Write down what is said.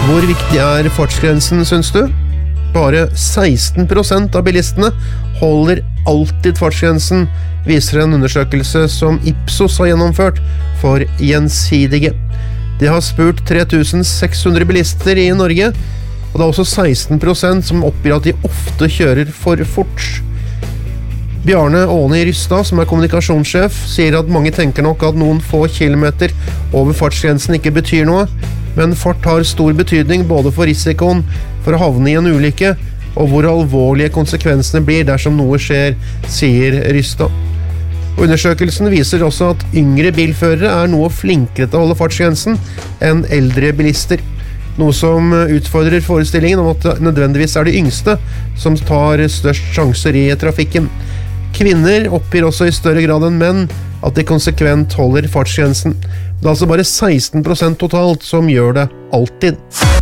Hvor viktig fartsgrensen, synes du? Bare 16% av bilistene holder alltid fartsgrensen, viser en undersøkelse som Ipsos har gjennomført for Gjensidige. De har spurt 3600 bilister i Norge, og det er også 16% som oppgir at de ofte kjører for fort. Bjarne Åne Rystad, som kommunikasjonssjef, sier at mange tenker nok at noen få kilometer over fartsgrensen ikke betyr noe, men fart har stor betydning både for risikoen for å havne i en ulykke, og hvor alvorlige konsekvensene blir dersom noe skjer, sier Rystad. Og undersøkelsen viser også at yngre bilførere noe flinkere til å holde fartsgrensen enn eldre bilister, noe som utfordrer forestillingen om at det nødvendigvis de yngste som tar størst sjanser i trafikken. Kvinner oppgir også i større grad enn menn at de konsekvent holder fartsgrensen. Det er altså bare 16% totalt som gjør det alltid.